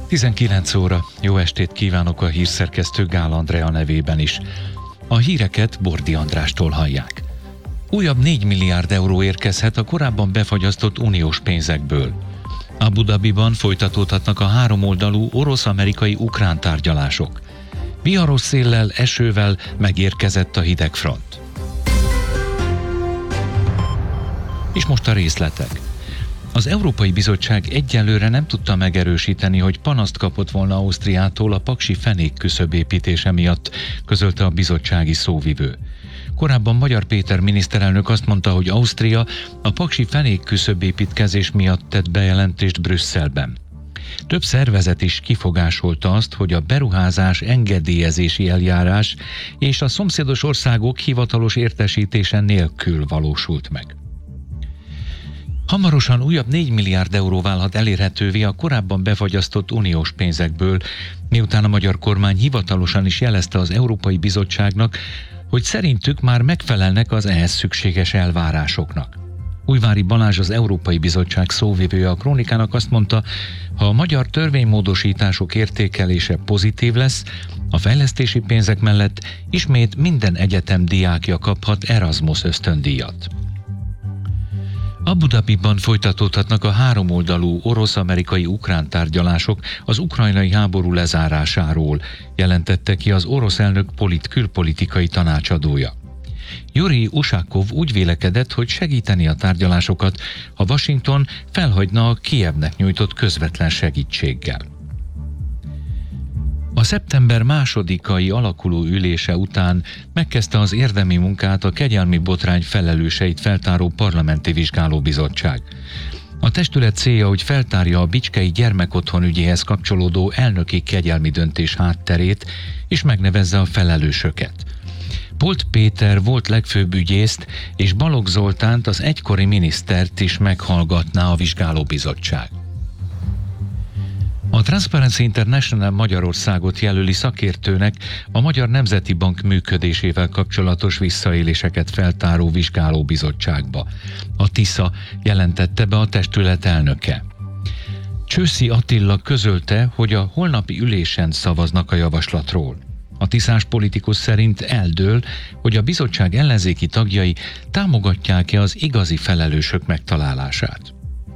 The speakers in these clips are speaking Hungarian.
19 óra. Jó estét kívánok a hírszerkesztő Gál Andrea nevében is. A híreket Bordi Andrástól hallják. Újabb 4 milliárd euró érkezhet a korábban befagyasztott uniós pénzekből. Abu Dhabiban folytatódhatnak a háromoldalú orosz-amerikai-ukrán tárgyalások. Viharos széllel, esővel megérkezett a hidegfront. És most a részletek. Az Európai Bizottság egyelőre nem tudta megerősíteni, hogy panaszt kapott volna Ausztriától a paksi fenék küszöbépítése miatt, közölte a bizottsági szóvivő. Korábban Magyar Péter miniszterelnök azt mondta, hogy Ausztria a paksi fenék küszöbépítkezés miatt tett bejelentést Brüsszelben. Több szervezet is kifogásolta azt, hogy a beruházás engedélyezési eljárás és a szomszédos országok hivatalos értesítése nélkül valósult meg. Hamarosan újabb 4 milliárd euró válhat elérhetővé a korábban befagyasztott uniós pénzekből, miután a magyar kormány hivatalosan is jelezte az Európai Bizottságnak, hogy szerintük már megfelelnek az ehhez szükséges elvárásoknak. Újvári Balázs, az Európai Bizottság szóvivője a Krónikának azt mondta, ha a magyar törvénymódosítások értékelése pozitív lesz, a fejlesztési pénzek mellett ismét minden egyetem diákja kaphat Erasmus ösztöndíjat. Abu Dhabiban folytatódhatnak a háromoldalú orosz-amerikai-ukrán tárgyalások az ukrajnai háború lezárásáról, jelentette ki az orosz elnök külpolitikai tanácsadója. Yuri Ushakov úgy vélekedett, hogy segíteni a tárgyalásokat, ha Washington felhagyna a Kijevnek nyújtott közvetlen segítséggel. A szeptember másodikai alakuló ülése után megkezdte az érdemi munkát a kegyelmi botrány felelőseit feltáró parlamenti vizsgálóbizottság. A testület célja, hogy feltárja a bicskei gyermekotthon ügyéhez kapcsolódó elnöki kegyelmi döntés hátterét, és megnevezze a felelősöket. Polt Péter volt legfőbb ügyészt, és Balogh Zoltánt, az egykori minisztert is meghallgatná a vizsgálóbizottság. A Transparency International Magyarországot jelöli szakértőnek a Magyar Nemzeti Bank működésével kapcsolatos visszaéléseket feltáró vizsgálóbizottságba. A TISZA jelentette be a testület elnöke. Csőszi Attila közölte, hogy a holnapi ülésen szavaznak a javaslatról. A tiszás politikus szerint eldől, hogy a bizottság ellenzéki tagjai támogatják-e az igazi felelősök megtalálását.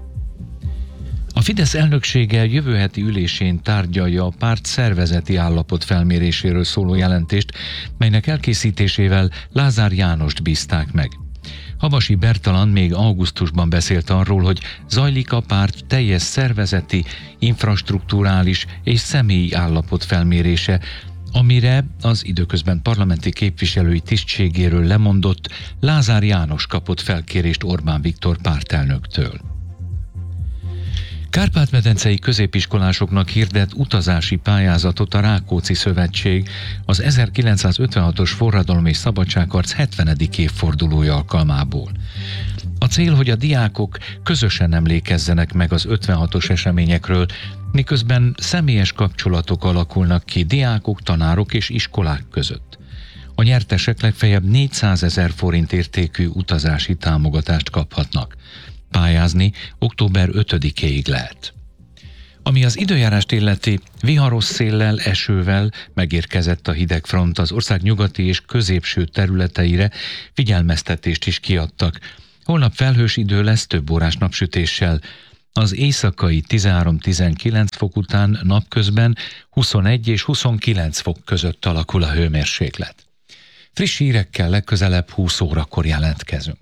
A Fidesz elnöksége jövő heti ülésén tárgyalja a párt szervezeti állapot felméréséről szóló jelentést, melynek elkészítésével Lázár Jánost bízták meg. Havasi Bertalan még augusztusban beszélt arról, hogy zajlik a párt teljes szervezeti, infrastrukturális és személyi állapot felmérése, amire az időközben parlamenti képviselői tisztségéről lemondott Lázár János kapott felkérést Orbán Viktor pártelnöktől. Kárpát-medencei középiskolásoknak hirdet utazási pályázatot a Rákóczi Szövetség az 1956-os forradalom és szabadságharc 70. évfordulója alkalmából. A cél, hogy a diákok közösen emlékezzenek meg az 56-os eseményekről, miközben személyes kapcsolatok alakulnak ki diákok, tanárok és iskolák között. A nyertesek legfeljebb 400 000 forint értékű utazási támogatást kaphatnak. Pályázni október 5-éig lehet. Ami az időjárást illeti, viharos széllel, esővel megérkezett a hidegfront, az ország nyugati és középső területeire figyelmeztetést is kiadtak. Holnap felhős idő lesz több órás napsütéssel. Az éjszakai 13-19 fok után napközben 21 és 29 fok között alakul a hőmérséklet. Friss hírekkel legközelebb 20 órakor jelentkezünk.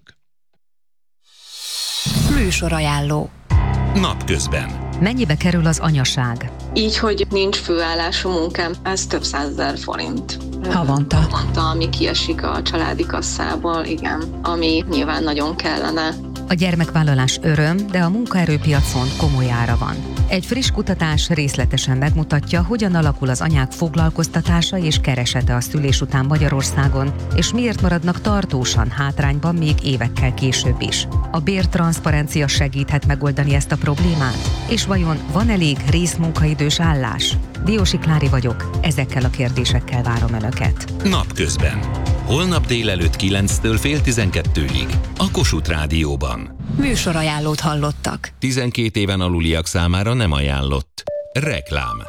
Műsorajánló. Napközben. Mennyibe kerül az anyaság? Így, hogy nincs főállású munkám, ez több 100 000 forint. Havonta, ami kiesik a családi kasszából, igen, ami nyilván nagyon kellene. A gyermekvállalás öröm, de a munkaerőpiacon komoly ára van. Egy friss kutatás részletesen megmutatja, hogyan alakul az anyák foglalkoztatása és keresete a szülés után Magyarországon, és miért maradnak tartósan hátrányban még évekkel később is. A bértranszparencia segíthet megoldani ezt a problémát? És vajon van elég részmunkaidős állás? Diósi Klári vagyok, ezekkel a kérdésekkel várom Önöket. Napközben. Holnap délelőtt 9-től fél 12-ig. A Kossuth Rádióban. Műsorajánlót hallottak. 12 éven aluliak számára nem ajánlott. Reklám.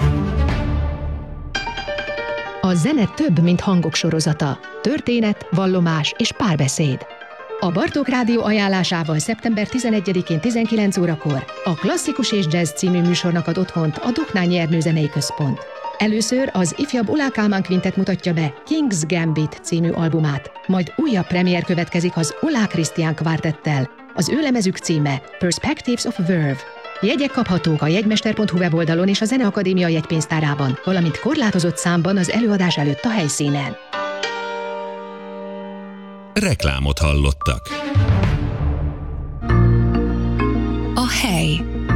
A zene több, mint hangok sorozata. Történet, vallomás és párbeszéd. A Bartók Rádió ajánlásával szeptember 11-én 19 órakor a Klasszikus és Jazz című műsornak ad otthont a Doknányi Ernő Zenei Központ. Először az ifjabb Olah Kálmán Quintet mutatja be King's Gambit című albumát, majd újabb premier következik az Olah Christian Quartettel. Az ő lemezük címe Perspectives of Verve. Jegyek kaphatók a jegymester.hu weboldalon és a Zeneakadémia jegypénztárában, valamint korlátozott számban az előadás előtt a helyszínen. Reklámot hallottak. A hely.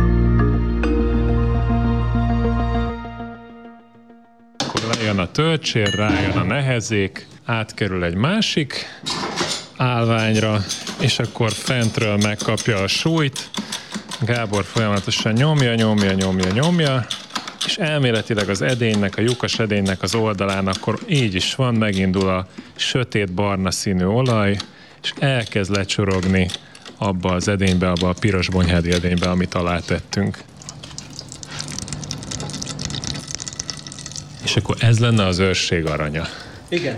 Akkor lejön a töltsér, rájön a nehezék, átkerül egy másik állványra, és akkor fentről megkapja a súlyt. Gábor folyamatosan nyomja, és elméletileg az edénynek, a lyukas edénynek az oldalán akkor így is van, megindul a sötét barna színű olaj, és elkezd lecsorogni abba az edénybe, abba a piros bonyhádi edénybe, amit alá tettünk. És akkor ez lenne az őrség aranya. Igen.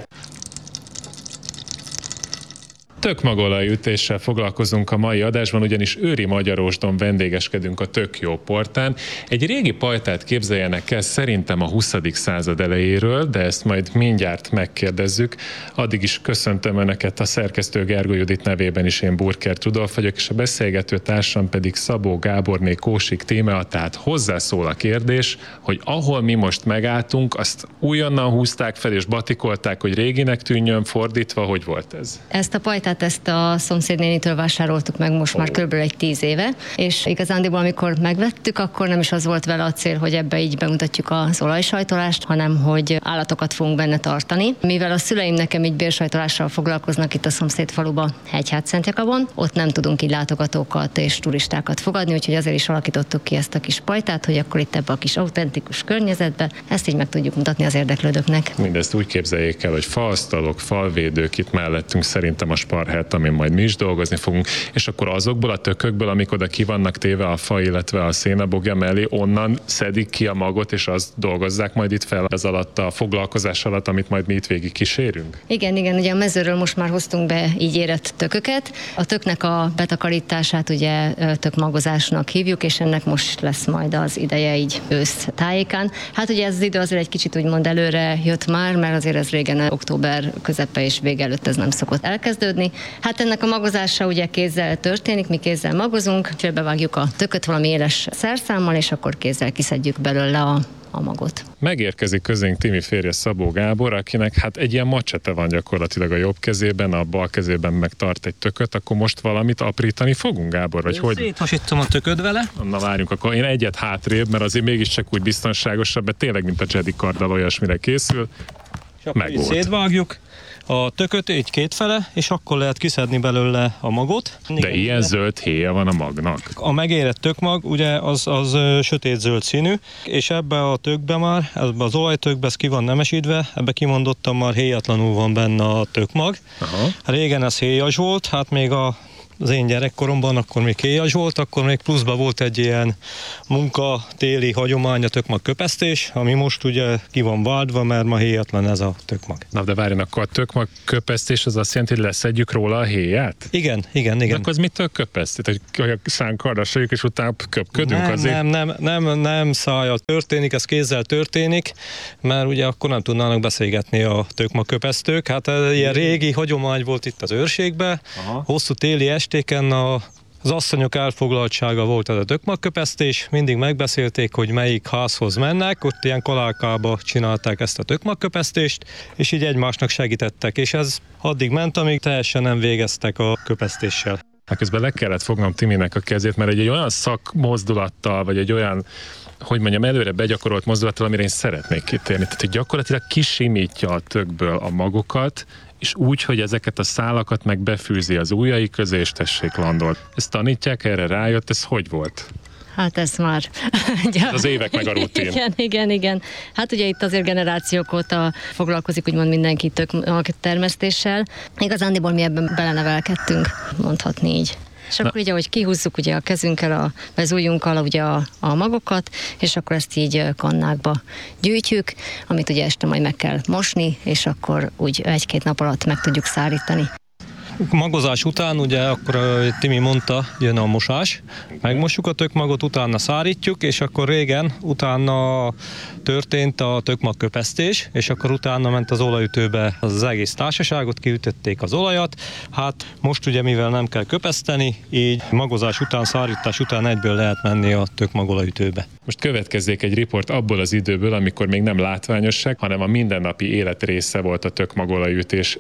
Tökmagolajütéssel foglalkozunk a mai adásban, ugyanis Őri Magyarósdon vendégeskedünk a Tök Jó portán. Egy régi pajtát képzeljenek el szerintem a 20. század elejéről, de ezt majd mindjárt megkérdezzük. Addig is köszöntöm Önöket, a szerkesztő Gergő Judit nevében is, én Burkert Rudolf vagyok, és a beszélgető társam pedig Szabó Gáborné Kósik Tímea, tehát hozzászól a kérdés, hogy ahol mi most megálltunk, azt újonnan húzták fel és batikolták, hogy réginek tűnjön, fordítva, hogy volt ez? Ezt a pajtát ezt a szomszédnénitől vásároltuk meg most már kb. Egy 10 éve, és igazándiból amikor megvettük, akkor nem is az volt vele a cél, hogy ebbe így bemutatjuk az olajsajtolást, hanem hogy állatokat fogunk benne tartani. Mivel a szüleim nekem így bérsajtolással foglalkoznak itt a szomszéd faluba, Hegyhát-Szentjakabon, ott nem tudunk így látogatókat és turistákat fogadni, úgyhogy azért is alakítottuk ki ezt a kis pajtát, hogy akkor itt ebbe a kis autentikus környezetbe ezt így meg tudjuk mutatni az érdeklődőknek. Mindezt úgy képzeljék el, hogy faasztalok, falvédők itt mellettünk, szerintem a sparhert, amin majd mi is dolgozni fogunk, és akkor azokból a tökökből, amik oda ki vannak téve a fa, illetve a szénabogja mellé, onnan szedik ki a magot, és azt dolgozzák majd itt fel az alatt, a foglalkozás alatt, amit majd mi itt végig kísérünk? Igen, ugye a mezőről most már hoztunk be így érett tököket. A töknek a betakarítását ugye tökmagozásnak hívjuk, és ennek most lesz majd az ideje így ősz tájékán. Hát ugye ez az idő azért egy kicsit úgymond előre jött már, mert azért ez régen október közepe és vége előtt ez nem szokott elkezdődni. Hát ennek a magozása ugye kézzel történik, mi kézzel magozunk, félbevágjuk a tököt valami éles szerszámmal, és akkor kézzel kiszedjük belőle a magot. Megérkezik közénk Timi férje Szabó Gábor, akinek hát egy ilyen macsete van gyakorlatilag a jobb kezében, a bal kezében meg tart egy tököt, akkor most valamit aprítani fogunk, Gábor? Vagy hogy? Széthasítom a tököd vele. Na várjunk, akkor én egyet hátrébb, mert azért mégiscsak úgy biztonságosabb, mert tényleg, mint a Jedi karddal olyasmire készül. És akkor így szétvágjuk a tököt így kétfele, és akkor lehet kiszedni belőle a magot. De ilyen zöld héja van a magnak. A megérett tökmag ugye az sötét zöld színű, és ebbe a tökbe már, ebbe az olajtökbe ez ki van nemesítve, ebbe kimondottan már héjatlanul van benne a tökmag. Aha. Régen ez héjas volt, hát még az én gyerekkoromban akkor még héjas volt, akkor még pluszban volt egy ilyen munkatéli hagyomány, a tökmag köpesztés, ami most ugye ki van váltva, mert ma héjatlan ez a tökmag. Na de várjon, akkor a tökmag köpesztés az azt jelenti, hogy leszedjük róla a héját? Igen. De akkor az mitől köpesztét? Hogy szánkarra sejük, és utána köpködünk azért? Nem szájjal történik, ez kézzel történik, mert ugye akkor nem tudnának beszélgetni a tökmagköpesztők. Hát ilyen régi hagyomány volt itt az őrségben, hosszú téli estéken az asszonyok elfoglaltsága volt ez a tökmagköpesztés, mindig megbeszélték, hogy melyik házhoz mennek, ott ilyen kalálkába csinálták ezt a tökmagköpesztést, és így egymásnak segítettek, és ez addig ment, amíg teljesen nem végeztek a köpesztéssel. Hát közben le kellett fognom Timinek a kezét, mert egy olyan szakmozdulattal, vagy egy olyan, hogy mondjam, előre begyakorolt mozdulattal, amire én szeretnék kitérni. Tehát, hogy gyakorlatilag kisimítja a tökből a magokat, és úgy, hogy ezeket a szálakat meg befűzi az ujjai közé, és tessék landol. Ezt tanítják, erre rájött, ez hogy volt? Hát ez már... Az évek meg a rutin. Igen. Hát ugye itt azért generációk óta foglalkozik úgymond mindenki termesztéssel. Igazándiból mi ebben belenevelkedtünk, mondhatni így. És akkor ugye, hogy kihúzzuk ugye a kezünkkel, az ujjunkkal ugye a magokat, és akkor ezt így kannákba gyűjtjük, amit ugye este majd meg kell mosni, és akkor úgy 1-2 nap alatt meg tudjuk szárítani. Magozás után, ugye akkor Timi mondta, jön a mosás, megmossuk a tökmagot, utána szárítjuk, és akkor régen utána történt a tökmagköpesztés, és akkor utána ment az olajütőbe az egész társaságot, kiütötték az olajat. Hát most ugye mivel nem kell köpeszteni, így magozás után, szárítás után egyből lehet menni a tökmagolajütőbe. Most következzék egy riport abból az időből, amikor még nem látványosság, hanem a mindennapi élet része volt a tökmagolajütés.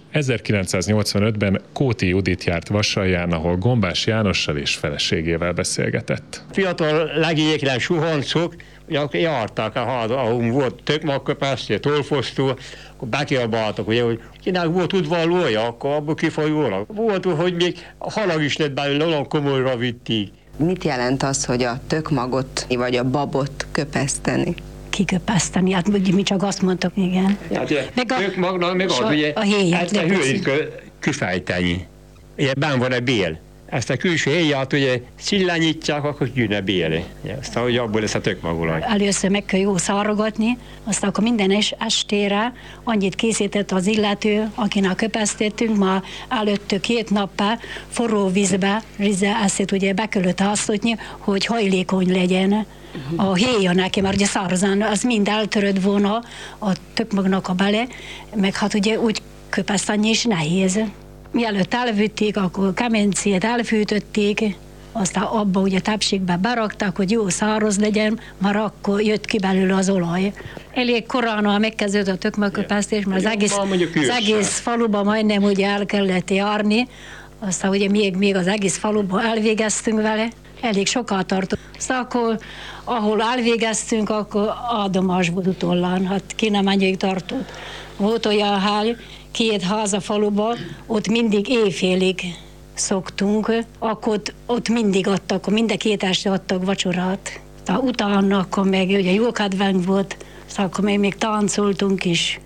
1985-ben Kóti Judit járt Vassalján, ahol Gombás Jánossal és feleségével beszélgetett. Fiatal legényekre suhancok, jártak, ahol volt tökmagköpesztés, tolfosztó, akkor bekiabáltak, ugye, hogy kinek volt udvarlója, akkor abból kifolyólag. Volt, hogy még a halag is lett belőle, olyan komolyra vitték. Mit jelent az, hogy a tökmagot vagy a babot köpeszteni? Kiköpeszteni, hát mi csak azt mondtuk, igen. Hát, meg a tökmagnak meg az, ugye, ezt a hőit kifejteni. Ugye benn van a bél. Ezt a külső héját ugye szillányítják, akkor jön a bél. Aztán, hogy abból lesz a tökmagolaj. Először meg kell jó szárogatni, aztán akkor minden estére annyit készített az illető, akinek köpesztettünk, ma előtt 2 nappal forró vízbe, ezt ugye be kellett hasztotni, hogy hajlékony legyen a héja neki, mert ugye szárazán az mind eltörött volna a tökmagnak a bele, meg hát ugye úgy köpeszteni is nehéz. Mielőtt elvitték, akkor kemencét elfűtötték, aztán abba ugye tápségbe berakták, hogy jó száraz legyen, már akkor jött ki belőle az olaj. Elég korán megkezdődött a tökmagköpesztés, mert az egész faluban majdnem ugye el kellett járni, aztán ugye még az egész faluban elvégeztünk vele, elég sokat tartott. Aztán akkor, ahol elvégeztünk, akkor áldomás volt utollán, hát ki nem ennyiig tartott. Volt olyan hely, 2 ház a faluban, ott mindig éjfélig szoktunk, akkor ott mindig adtak, minden 2 este adtak vacsorát. Utána akkor meg ugye jó kedvenc volt, akkor még táncoltunk is.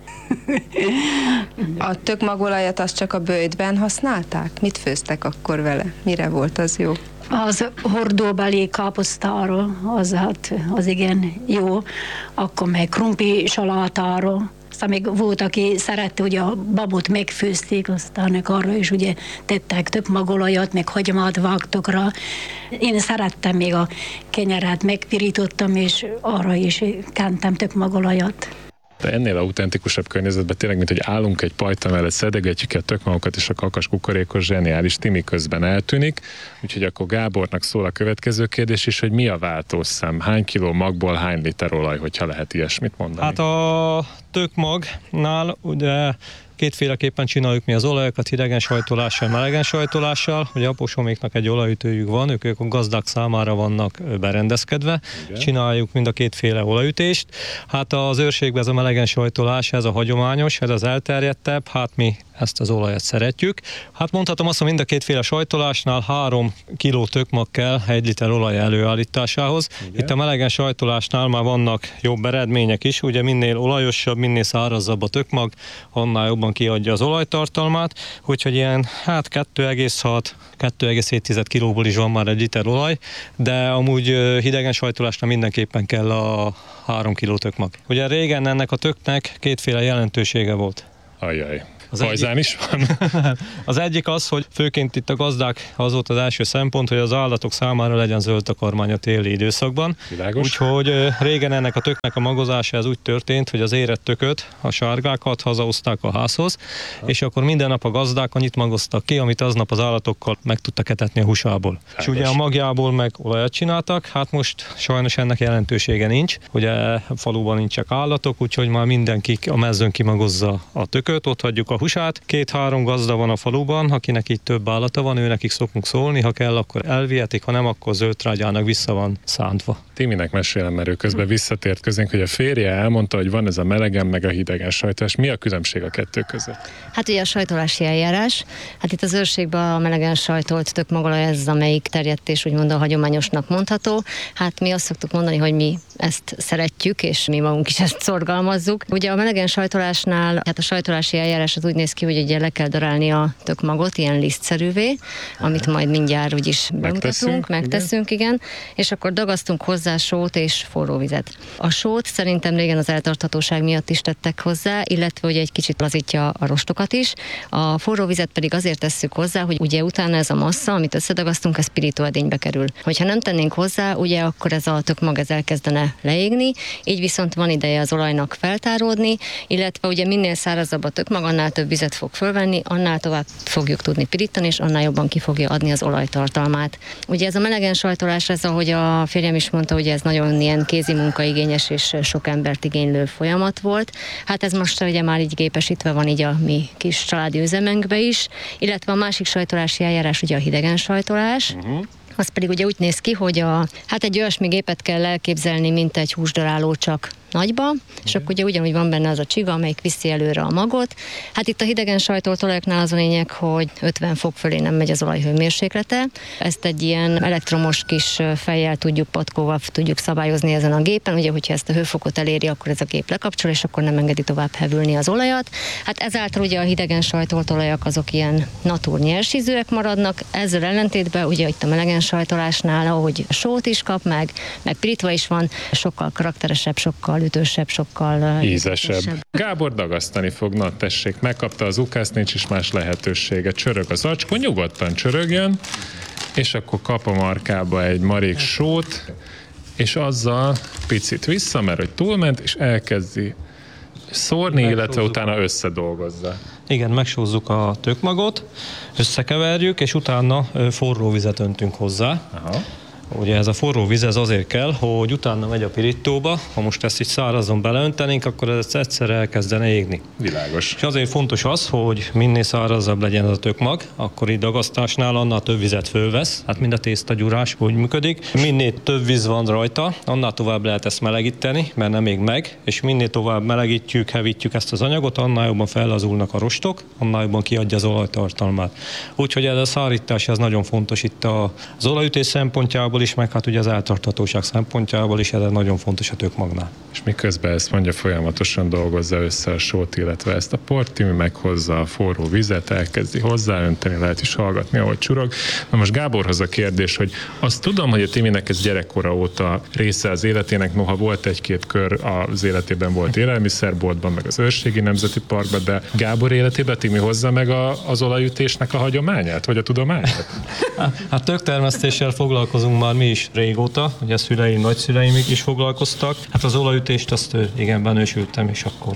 A tökmagolajat azt csak a böjtben használták? Mit főztek akkor vele? Mire volt az jó? Az hordóbeli káposztáról, az igen jó, akkor meg krumpli salátáról. Aztán még volt, aki szerette, hogy a babot megfőzték, aztán arra is ugye tettek tökmagolajat, meg hagymát vágtok rá. Én szerettem még a kenyeret, megpirítottam, és arra is kentem tökmagolajat. De ennél autentikusabb környezetben tényleg, mint hogy állunk egy pajta mellett, szedegetjük ki a tökmagokat, és a kakas kukorékos zseniális Timi közben eltűnik. Úgyhogy akkor Gábornak szól a következő kérdés is, hogy mi a váltószám? Hány kiló magból hány liter olaj, hogyha lehet ilyesmit mondani? Hát a tökmagnál ugye 2-féleképpen csináljuk mi az olajokat, hidegen sajtolással, melegen sajtolással. Ugye apósoméknak egy olajütőjük van, ők a gazdák számára vannak berendezkedve. Igen. Csináljuk mind a 2 olajütést. Hát az őrségben ez a melegen sajtolás, ez a hagyományos, ez az elterjedtebb, hát mi ezt az olajat szeretjük. Hát mondhatom azt, hogy mind a 2 sajtolásnál 3 kiló tökmag kell 1 liter olaj előállításához. Igen. Itt a melegen sajtolásnál már vannak jobb eredmények is, ugye minél olajosabb, minél szárazabb a tökmag, annál jobban kiadja az olajtartalmát, úgyhogy ilyen 2,6-2,7 kilóból is van már 1 liter olaj, de amúgy hidegen sajtolásnál mindenképpen kell a 3 kiló tökmag. Ugye régen ennek a töknek 2 jelentősége volt. Ajjaj. Fajzán is van? Az egyik az, hogy főként itt a gazdák, az volt az első szempont, hogy az állatok számára legyen zöld takarmány a téli időszakban. Világos. Úgyhogy régen ennek a töknek a magozása ez úgy történt, hogy az érett tököt, a sárgákat hazahozták a házhoz, és akkor minden nap a gazdák annyit magoztak ki, amit aznap az állatokkal meg tudtak etetni a húsából. És ugye a magjából meg olajat csináltak, hát most sajnos ennek jelentősége nincs, ugye a faluban nincsek állatok, úgyhogy már mindenki a mezőn kimagozza a tököt, ott hagyjuk a húsát. 2-3 gazda van a faluban, akinek így több állata van, őnekik szokunk szólni, ha kell, akkor elvihetik, ha nem, akkor zöldtrágyának vissza van szántva. Timinek mesélem, mert ő közben visszatért közénk, hogy a férje elmondta, hogy van ez a melegen meg a hidegen sajtolás. Mi a különbség a 2 között? Hát ugye a sajtolási eljárás. Hát itt az őrségben a melegen sajtolt tökmagolaj ez, amelyik terjedtés úgymond a hagyományosnak mondható. Hát mi azt szoktuk mondani, hogy mi ezt szeretjük, és mi magunk is ezt szorgalmazzuk. Ugye a melegen sajtolásnál, hát a sajtolási eljárás az úgy úgy néz ki, hogy ugye le kell darálni a tökmagot, ilyen lisztszerűvé, amit majd mindjárt úgyis bemutatunk, megteszünk, igen, és akkor dagasztunk hozzá sót és forró vizet. A sót szerintem régen az eltarthatóság miatt is tettek hozzá, illetve ugye egy kicsit lazítja a rostokat is. A forró vizet pedig azért tesszük hozzá, hogy ugye utána ez a massza, amit összedagasztunk, ez pirítóedénybe kerül. Hogyha nem tennénk hozzá, ugye akkor ez a tökmag ez elkezdene leégni, így viszont van ideje az olajnak feltáródni, illetve ugye minél szárazabb a tökmag, annál több vizet fog fölvenni, annál tovább fogjuk tudni pirítani, és annál jobban ki fogja adni az olajtartalmát. Ugye ez a melegen sajtolás, ez ahogy a férjem is mondta, ugye ez nagyon ilyen kézi munkaigényes és sok embert igénylő folyamat volt. Hát ez most ugye már így gépesítve van így a mi kis családi üzemünkbe is, illetve a másik sajtolási eljárás ugye a hidegen sajtolás. Az pedig ugye úgy néz ki, hogy egy olyasmi gépet kell elképzelni, mint egy húsdaráló, csak nagyba, és akkor ugye ugyanúgy van benne az a csiga, amelyik viszi előre a magot. Hát itt a hidegen sajtolt olajoknál az a lényeg, hogy 50 fok fölé nem megy az olaj hőmérséklete. Ezt egy ilyen elektromos kis fejjel tudjuk, patkóval tudjuk szabályozni ezen a gépen. Ugye, hogyha ezt a hőfokot eléri, akkor ez a gép lekapcsol, és akkor nem engedi tovább hevülni az olajat. Hát ezáltal ugye a hidegen sajtolt olajak azok ilyen natur nyersízűek maradnak. Ezzel ellentétben ugye itt a melegen sajtolásnál, ahogy sót is kap, meg pirítva is van, sokkal karakteresebb, sokkal ütősebb, sokkal ízesebb. Gábor dagasztani fog, na tessék, megkapta az ukászt, nincs is más lehetősége. Csörög az acskó, nyugodtan csörögjön, és akkor kap a markába egy marék sót, és azzal picit vissza, mert hogy túlment, és elkezdi szórni, illetve utána összedolgozza. Igen, megsózzuk a tökmagot, összekeverjük, és utána forró vizet öntünk hozzá. Aha. Ugye ez a forró víz ez azért kell, hogy utána megy a pirítóba, ha most ezt így szárazon beleöntenénk, akkor ez egyszer elkezdene égni. Világos. És azért fontos az, hogy minél szárazabb legyen az a tökmag, akkor így dagasztásnál annál több vizet fölvesz, hát mind a tésztagyúrás úgy működik. Minél több víz van rajta, annál tovább lehet ezt melegíteni, mert nem ég meg, és minél tovább melegítjük, hevítjük ezt az anyagot, annál jobban fellazulnak a rostok, annál jobban kiadja az olajtartalmát. Úgyhogy ez a szárítás ez nagyon fontos itt az olajütés szempontjából is, meg hát ugye az eltarthatóság szempontjából is ez nagyon fontos a tökmagnál. És miközben ezt mondja, folyamatosan dolgozza össze a sót, illetve ezt a port, Timi meghozza a forró vizet, elkezdi hozzáönteni, lehet is hallgatni, ahogy csurog. Na most Gáborhoz a kérdés, hogy azt tudom, hogy a Timinek ez gyerekkora óta része az életének, noha volt egy-két kör az életében, volt élelmiszerboltban, meg az Őrségi Nemzeti Parkban, de Gábor életében Timi hozza meg az olajütésnek a hagyományát, vagy a tudományát? Hát töktermesztéssel foglalkozunk már mi is régóta, ugye szüleim, nagyszüleim is foglalkoztak. Hát az olajütést azt igen, benősültem, és akkor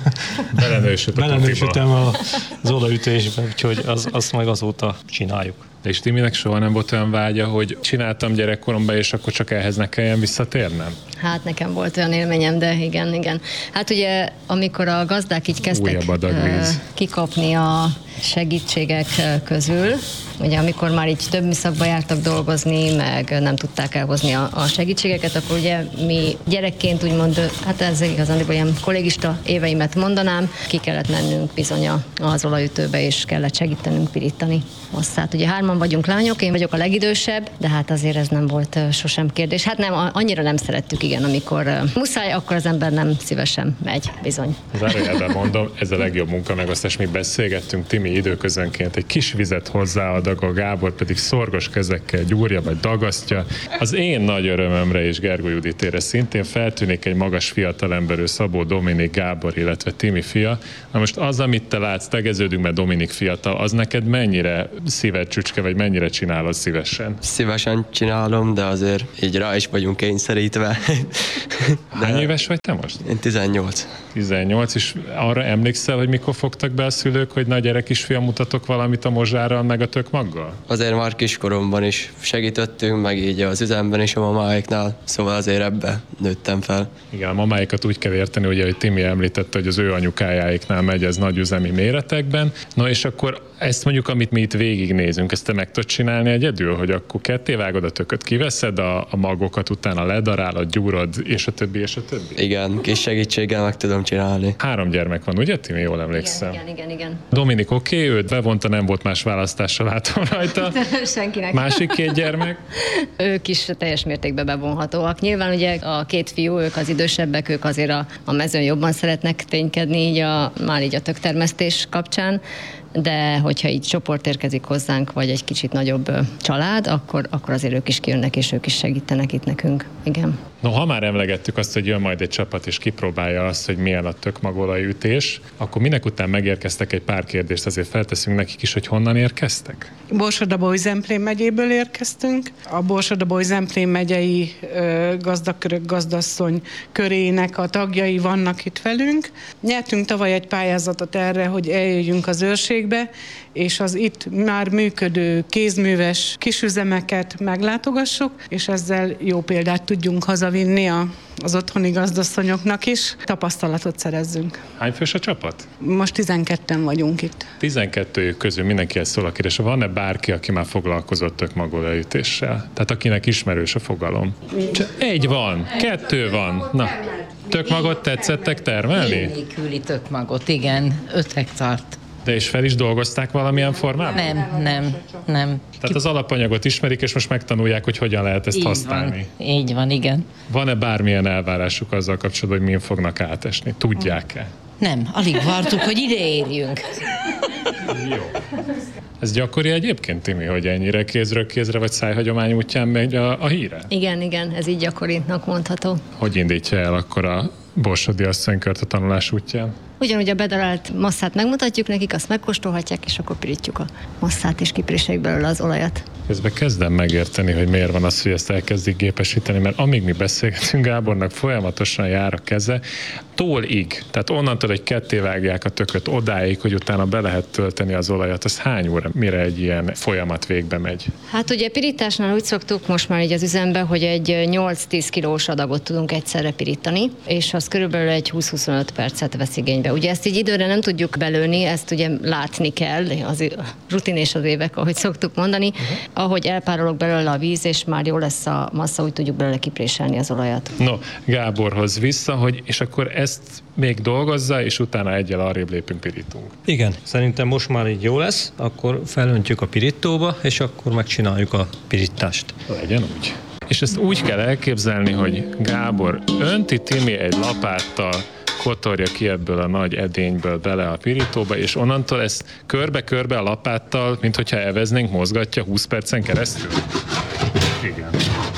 belenősültem az olajütésbe, úgyhogy azt meg azóta csináljuk. De és Timinek soha nem volt olyan vágya, hogy csináltam gyerekkoromban, és akkor csak ehhez ne kelljen visszatérnem? Hát nekem volt olyan élményem, de igen. Hát ugye, amikor a gazdák így kezdtek kikapni a segítségek közül, ugye amikor már így több műszakba jártak dolgozni, meg nem tudták elhozni a segítségeket, akkor ugye mi gyerekként úgymond, hát ez igazán olyan kollégista éveimet mondanám, ki kellett mennünk bizony az olajütőbe, és kellett segítenünk pirítani. Hát ugye 3 vagyunk lányok, én vagyok a legidősebb, de hát azért ez nem volt sosem kérdés. Hát nem, annyira nem szerettük, igen, amikor muszáj, akkor az ember nem szívesen megy, bizony. Zárójelben mondom, ez a legjobb munka, meg azt is mi beszélgettünk, Timi időközönként egy kis vizet hozzáad, a Gábor pedig szorgos kezekkel gyúrja vagy dagasztja. Az én nagy örömömre és Gergó Juditére szintén feltűnik egy magas fiatalemberű Szabó Dominik Gábor, illetve Timi fia. Na most az, amit te látsz, tegeződünk, mert Dominik fiatal, az neked mennyire szíved csücske, vagy mennyire csinálod szívesen? Szívesen csinálom, de azért így rá is vagyunk kényszerítve. Hány éves vagy te most? Én 18. 18, és arra emlékszel, hogy mikor fogtak be a szülők, hogy na gyere kisfiam, mutatok valamit a mozsárral, meg a tökmaggal? Azért már kiskoromban is segítettünk, meg így az üzemben is a mamáiknál, szóval azért ebbe nőttem fel. Igen, a mamáikat úgy kell érteni, ugye, hogy Timi említette, hogy az ő anyukájáiknál megy ez nagy üzemi méretekben. Na és akkor Ezt mondjuk, amit mi itt végignézünk, ezt te meg tudod csinálni egyedül, hogy akkor kettévágod a tököt, kiveszed a magokat, utána ledarálod, gyúrod, és a többi, és a többi? Igen, kis segítséggel meg tudom csinálni. 3 gyermek van, ugye, Timi? Jól emlékszem. Igen. Dominik oké, őt bevonta, nem volt más választással, látom rajta. Senkinek. Másik 2 gyermek? Ők is teljes mértékben bevonhatóak. Nyilván ugye a 2 fiú, ők az idősebbek, ők azért a mezőn jobban szeretnek ténykedni, már így a töktermesztés kapcsán, de hogyha így csoport érkezik hozzánk, vagy egy kicsit nagyobb család, akkor azért ők is kijönnek, és ők is segítenek itt nekünk. Igen. No, ha már emlegettük azt, hogy jön majd egy csapat, és kipróbálja azt, hogy milyen a tökmagolajütés, akkor minek után megérkeztek, egy pár kérdést azért felteszünk nekik is, hogy honnan érkeztek? Borsod-Abaúj-Zemplén megyéből érkeztünk. A Borsod-Abaúj-Zemplén megyei gazdakörök, gazdasszony körének a tagjai vannak itt velünk. Nyertünk tavaly egy pályázatot erre, hogy eljöjjünk az őrségbe, és az itt már működő kézműves kisüzemeket meglátogassuk, és ezzel jó példát tudjunk hazavinni az otthoni gazdasszonyoknak is, tapasztalatot szerezzünk. Hány fős a csapat? Most 12-en vagyunk itt. 12 szól, mindenkihez szól a kérdés. Van-e bárki, aki már foglalkozott tökmagolajütéssel? Tehát akinek ismerős a fogalom? Egy van, 2 van. Na, tökmagot tetszettek termelni? Nélküli tökmagot, igen, 5 hektárt. De és fel is dolgozták valamilyen formában? Nem. Tehát az alapanyagot ismerik, és most megtanulják, hogy hogyan lehet ezt használni. Így van, igen. Van-e bármilyen elvárásuk azzal kapcsolatban, hogy min fognak átesni? Tudják-e? Nem, alig vártuk, hogy ide érjünk. Jó. Ez gyakori egyébként, Timi, hogy ennyire kézről kézre vagy szájhagyomány útján megy a híre? Igen, ez így gyakorinak mondható. Hogy indítja el akkor a borsodi asszonykört a tanulás útján? Ugyanúgy a bedarált masszát megmutatjuk nekik, azt megkóstolhatják, és akkor pirítjuk a masszát, és kipréseljük belőle az olajat. Közben kezdem megérteni, hogy miért van az, hogy ezt elkezdik gépesíteni, mert amíg mi beszélgetünk, Gábornak folyamatosan jár a keze, tólig, tehát onnantól, hogy kettévágják a tököt odáig, hogy utána be lehet tölteni az olajat, az hány óra, mire egy ilyen folyamat végbe megy? Hát ugye pirításnál úgy szoktuk most már így az üzembe, hogy egy 8-10 kilós adagot tudunk egyszerre pirítani, és az körülbelül egy 20-25 percet vesz igénybe. Ugye ezt így időre nem tudjuk belőni, ezt ugye látni kell, az rutin és az évek, ahogy szoktuk mondani. Ahogy elpárolog belőle a víz, és már jó lesz a massza, úgy tudjuk belőle kipréselni az olajat. No, Gáborhoz vissza, és akkor ezt még dolgozza, és utána egyel arrébb lépünk, pirítunk. Igen, szerintem most már így jó lesz, akkor felöntjük a pirítóba, és akkor megcsináljuk a pirítást. Legyen úgy. És ezt úgy kell elképzelni, hogy Gábor önti, Timi egy lapáttal kotorja ki ebből a nagy edényből bele a pirítóba, és onnantól ezt körbe-körbe a lapáttal, mint hogyha eveznénk, mozgatja 20 percen keresztül. Igen.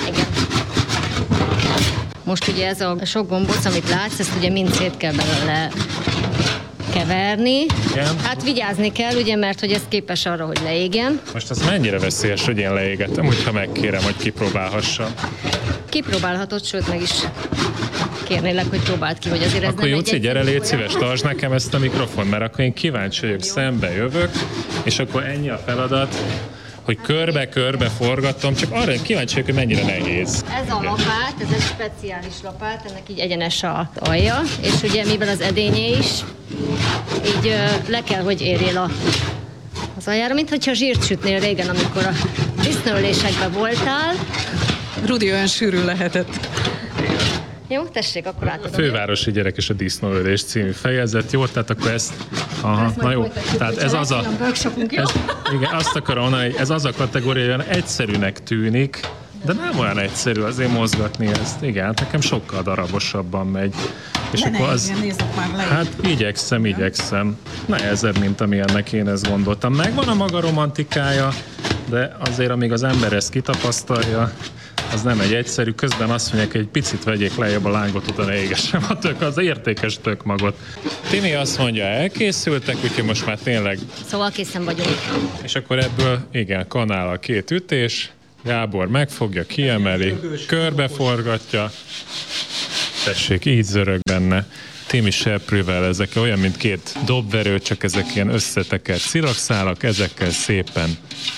Most ugye ez a sok gombóc, amit látsz, ezt ugye mind szét kell belőle keverni. Igen. Hát vigyázni kell, ugye, mert hogy ez képes arra, hogy leégjen. Most az mennyire veszélyes, hogy én leégettem, hogyha megkérem, hogy kipróbálhassam. Kipróbálhatod, sőt meg is kérnélek, hogy próbáld ki, hogy azért ez akkor nem Júci, gyere, légy szíves, tartsd nekem ezt a mikrofon, mert akkor én kíváncsi vagyok, szembe jövök, és akkor ennyi a feladat, hogy körbe-körbe forgatom, csak arra kíváncsi vagyok, hogy mennyire nehéz. Ez a lapát, ez egy speciális lapát, ennek így egyenes a alja, és ugye mivel az edénye is, így le kell, hogy érjél az aljára, mint hogyha zsírt sütnél régen, amikor a disznóölésekben voltál. Rudi olyan sűrű lehetett. Jó, tessék, akkor átadom. A Fővárosi Gyerek és a Disznóölés című fejezet. Jó, tehát akkor ezt... Aha, na jó. Tehát ez az a... igen, azt akarom mondani, hogy ez az a kategória, olyan egyszerűnek tűnik, de nem olyan egyszerű azért mozgatni ezt. Igen, nekem sokkal darabosabban megy. És de akkor az... Hát igyekszem. Nehezebb, mint amilyennek én ezt gondoltam. Megvan a maga romantikája, de azért, amíg az ember ezt kitapasztalja, az nem egy egyszerű. Közben azt mondják, hogy egy picit vegyék lejjebb a lángot, utána égessem az értékes tökmagot. Timi azt mondja, elkészültek, úgyhogy most már tényleg... Szóval készen vagyunk. És akkor ebből, igen, kanállal 2 ütés, Gábor megfogja, kiemeli, körbeforgatja, tessék, így zörög benne. Timi seprűvel, ezek olyan, mint 2 dobverő, csak ezek ilyen összetekert szirakszálak, ezekkel szépen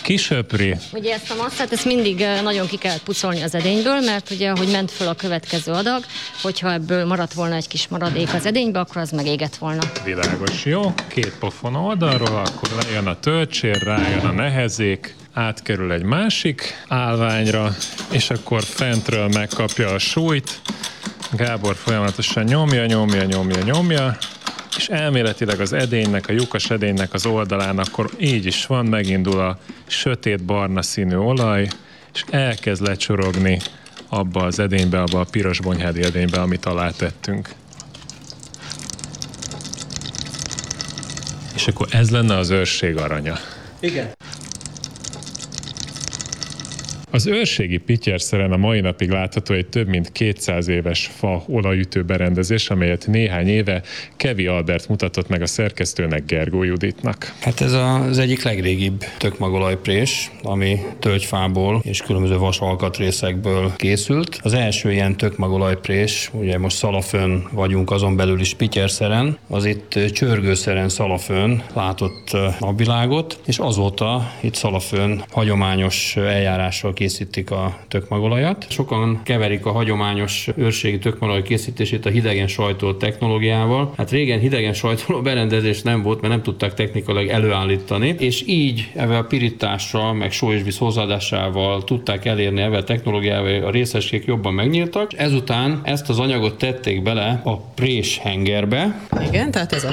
Kisöpri. Ugye ezt a masszát, ezt mindig nagyon ki kellett pucolni az edényből, mert ugye, ahogy ment föl a következő adag, hogyha ebből maradt volna egy kis maradék az edénybe, akkor az megégett volna. Világos, jó? 2 pofon oldalról, akkor lejön a töltsér, rájön a nehezék, átkerül egy másik állványra, és akkor fentről megkapja a súlyt. Gábor folyamatosan nyomja, és elméletileg az edénynek, a lyukas edénynek az oldalán akkor így is van, megindul a sötét barna színű olaj, és elkezd lecsorogni abba az edénybe, abba a piros bonyhádi edénybe, amit alá tettünk. És akkor ez lenne az őrség aranya. Igen. Az őrségi pityerszeren a mai napig látható egy több mint 200 éves fa olajütő berendezés, amelyet néhány éve Kevi Albert mutatott meg a szerkesztőnek, Gergó Juditnak. Hát ez az egyik legrégibb tökmagolajprés, ami tölgyfából és különböző vas alkatrészekből készült. Az első ilyen tökmagolajprés, ugye most Szalafön vagyunk, azon belül is pityerszeren, az itt Csörgőszeren Szalafön látott napvilágot, és azóta itt Szalafön hagyományos eljárással készítik a tökmagolajat. Sokan keverik a hagyományos őrségi tökmagolaj készítését a hidegen sajtolt technológiával. Hát régen hidegen sajtoló berendezés nem volt, mert nem tudták technikailag előállítani, és így ezzel a pirítással, meg só és víz hozzáadásával tudták elérni ezzel a technológiával, a részecskék jobban megnyíltak. Ezután ezt az anyagot tették bele a prés hengerbe. Igen, tehát ez a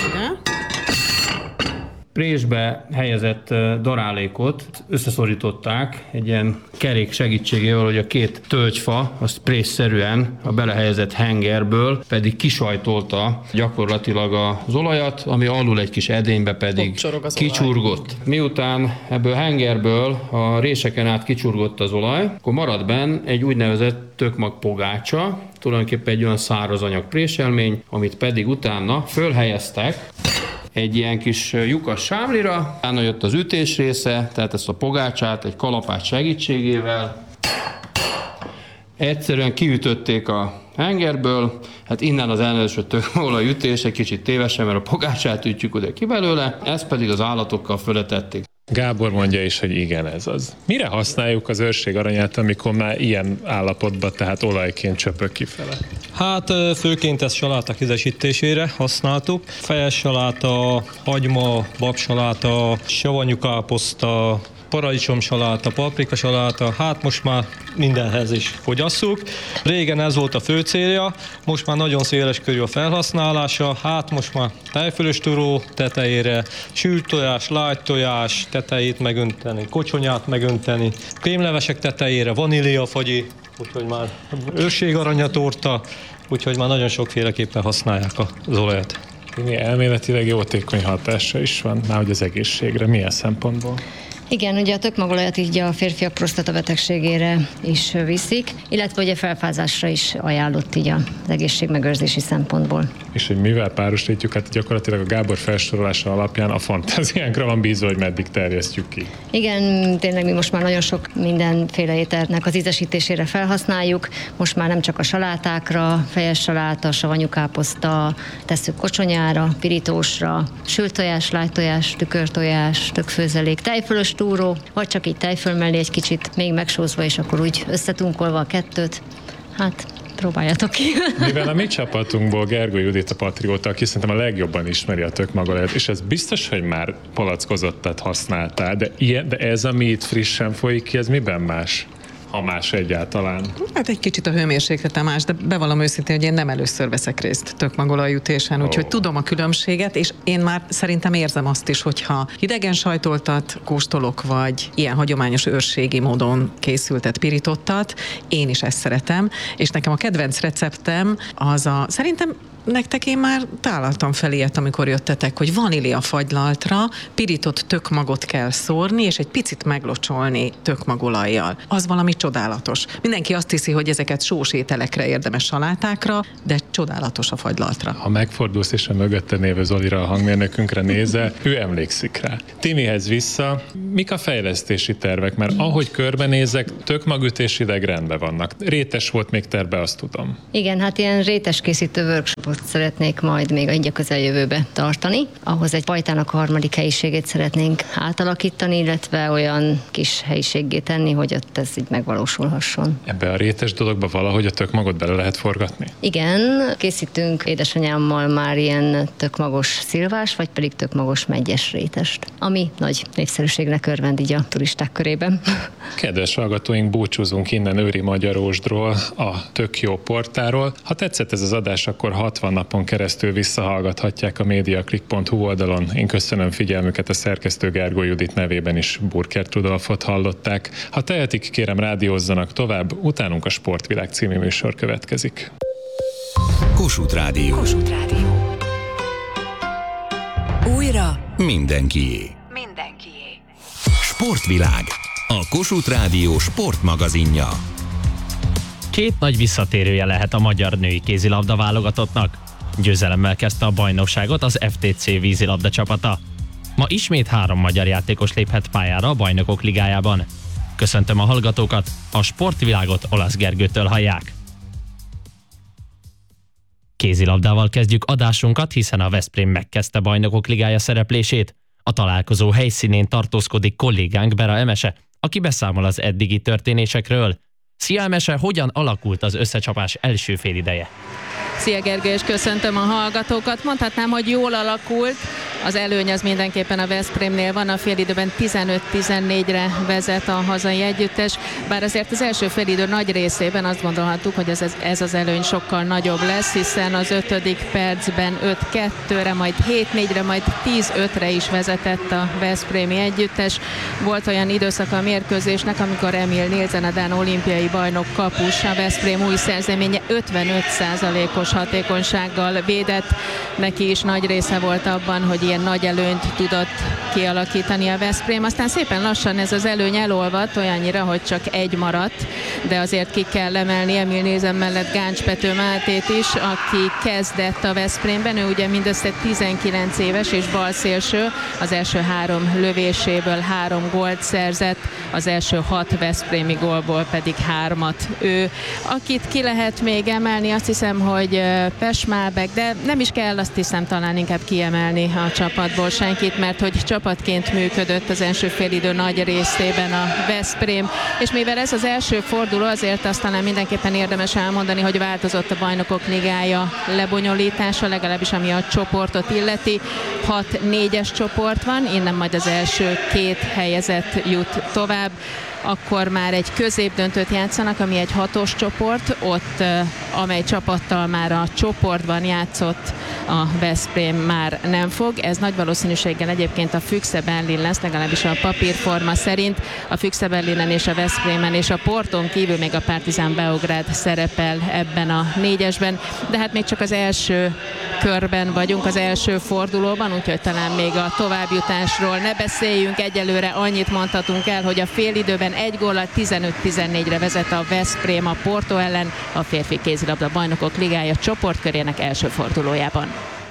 Présbe helyezett darálékot összeszorították egy ilyen kerék segítségével, hogy a 2 tölgyfa, azt présszerűen a belehelyezett hengerből pedig kisajtolta gyakorlatilag az olajat, ami alul egy kis edénybe pedig kicsurgott. Miután ebből hengerből a réseken át kicsurgott az olaj, akkor maradt benn egy úgynevezett tökmagpogácsa, tulajdonképpen egy olyan szárazanyag préselmény, amit pedig utána fölhelyeztek egy ilyen kis lyukas sámlira, utána jött az ütés része, tehát ezt a pogácsát egy kalapács segítségével egyszerűen kiütötték a hengerből, hát innen az elnevezett tökmagolajütés, egy kicsit tévesen, mert a pogácsát ütjük oda ki belőle, ezt pedig az állatokkal fölötették. Gábor mondja is, hogy igen, ez az. Mire használjuk az őrség aranyát, amikor már ilyen állapotban, tehát olajként csöpög kifele? Hát főként ezt saláták ízesítésére használtuk. Fejes saláta, hagyma, babsaláta, savanyú káposzta, paradicsomsaláta, paprikasaláta, hát most már mindenhez is fogyasszuk. Régen ez volt a fő célja, most már nagyon széles körű a felhasználása, hát most már tejfölös turó tetejére, sült tojás, lágy tojás tetejét megönteni, kocsonyát megönteni, krémlevesek tetejére, vaníliafagyi, úgyhogy már őrségaranyatorta, úgyhogy már nagyon sokféleképpen használják az olajat. Elméletileg jótékony hatása is van, már hogy az egészségre, milyen szempontból? Igen, ugye a tökmagolajat így a férfiak prostatabetegségére is viszik, illetve ugye felfázásra is ajánlott így az egészségmegőrzési szempontból. És hogy mivel párosítjuk, hát gyakorlatilag a Gábor felsorolása alapján a fantáziánkra van bízva, hogy meddig terjesztjük ki. Igen, tényleg mi most már nagyon sok mindenféle ételnek az ízesítésére felhasználjuk. Most már nem csak a salátákra, fejes saláta, savanyú káposzta, tesszük kocsonyára, pirítósra, sült tojás, lágy tojás, tükörtojás, tökfőzelék, tejfölös túró, vagy csak így tejföl mellé egy kicsit még megsózva, és akkor úgy összetunkolva a kettőt. Hát, próbáljátok ki. Mivel a mi csapatunkból Gergó Judit a patrióta, aki szerintem a legjobban ismeri a tökmagolajat, és ez biztos, hogy már palackozottat használtál, de ez, ami itt frissen folyik ki, ez miben más? Ha más egyáltalán. Hát egy kicsit a hőmérséklete más, de bevallom őszintén, hogy én nem először veszek részt tökmagolajütésen, úgyhogy tudom a különbséget, és én már szerintem érzem azt is, hogyha hidegen sajtoltat kóstolok, vagy ilyen hagyományos őrségi módon készültet, pirítottat, én is ezt szeretem, és nekem a kedvenc receptem az szerintem nektek én már találtam fel ilyet, amikor jöttetek, hogy vanília fagylaltra pirított tökmagot kell szórni, és egy picit meglocsolni tökmagolajjal. Az valami csodálatos. Mindenki azt hiszi, hogy ezeket sós ételekre érdemes, salátákra, de csodálatos a fagylaltra. Ha megfordulsz és a mögötte lévő Zolira, a hangmérnökünkre nézel, ő emlékszik rá. Timihez vissza, mik a fejlesztési tervek? Mert ahogy körbenézek, tökmagütésileg rendben vannak. Rétes volt még terve, azt tudom. Igen, hát ilyen rétes készítő workshopot rekordot szeretnék majd még egy a közeljövőbe tartani. Ahhoz egy pajtának a harmadik helyiségét szeretnénk átalakítani, illetve olyan kis helyiséggé tenni, hogy ott ez így megvalósulhasson. Ebbe a rétes dologba valahogy a tökmagot bele lehet forgatni? Igen, készítünk édesanyámmal már ilyen tökmagos szilvás, vagy pedig tökmagos meggyes rétest, ami nagy népszerűségnek örvend így a turisták körében. Kedves hallgatóink, búcsúzunk innen Őri Magyarósdról, a Tök Jó portáról. Ha tetszett ez az adás, akkor 60 napon keresztül visszahallgathatják a mediaclick.hu oldalon. Én köszönöm figyelmüket, a szerkesztő Gergó Judit nevében is Burkert Rudolfot hallották. Ha tehetik, kérem rádiózzanak tovább, utánunk a Sportvilág című műsor következik. Kossuth Rádió. Kossuth Rádió. Újra Mindenkié. Sportvilág. A Kossuth Rádió sportmagazinja. Két nagy visszatérője lehet a magyar női kézilabda válogatottnak. Győzelemmel kezdte a bajnokságot az FTC vízilabda csapata. Ma ismét 3 magyar játékos léphet pályára a Bajnokok Ligájában. Köszöntöm a hallgatókat, a Sportvilágot Olasz Gergőtől hallják. Kézilabdával kezdjük adásunkat, hiszen a Veszprém megkezdte Bajnokok Ligája szereplését. A találkozó helyszínén tartózkodik kollégánk Bera Emese, aki beszámol az eddigi történésekről. Szia Emese, hogyan alakult az összecsapás első félideje? Szia Gergő, és köszöntöm a hallgatókat. Mondhatnám, hogy jól alakult. Az előny az mindenképpen a Veszprémnél van. A félidőben 15-14-re vezet a hazai együttes, bár azért az első félidő nagy részében azt gondolhattuk, hogy ez az előny sokkal nagyobb lesz, hiszen az 5. percben 5-2-re, majd 7-4-re, majd 10-5-re is vezetett a veszprémi együttes. Volt olyan időszaka a mérkőzésnek, amikor Emil Nielsen, a dán olimpiai bajnok kapus, a Veszprém új szerzeménye 55%-os hatékonysággal védett. Neki is nagy része volt abban, hogy ilyen nagy előnyt tudott kialakítani a Veszprém. Aztán szépen lassan ez az előny elolvadt, olyannyira, hogy csak egy maradt, de azért ki kell emelni Emil Nielsen mellett Gáncs Pető Mátét is, aki kezdett a Veszprémben. Ő ugye mindössze 19 éves és balszélső, az első 3 lövéséből 3 gólt szerzett, az első 6 veszprémi gólból pedig 3-at ő. Akit ki lehet még emelni, azt hiszem, hogy Pesmálbek, de nem is kell, azt hiszem talán inkább kiemelni a csapatból senkit, mert hogy csapatként működött az első félidő nagy részében a Veszprém, és mivel ez az első forduló, azért azt talán mindenképpen érdemes elmondani, hogy változott a Bajnokok Ligája lebonyolítása, legalábbis ami a csoportot illeti. 6 4-es csoport van, innen majd az első 2 helyezett jut tovább. Akkor már egy középdöntőt játszanak, ami egy 6-os csoport, ott amely csapattal már a csoportban játszott a Veszprém már nem fog. Ez nagy valószínűséggel egyébként a Füchse Berlin lesz, legalábbis a papírforma szerint. A Füchse Berlinen és a Veszprémen és a Porton kívül még a Partizan Beograd szerepel ebben a 4-esben, de hát még csak az első körben vagyunk, az első fordulóban, úgyhogy talán még a továbbjutásról ne beszéljünk. Egyelőre annyit mondhatunk el, hogy a félidőben egy góllal 15-14-re vezet a Veszprém a Porto ellen a férfi kézilabda Bajnokok Ligája csoportkörének első fordulójában.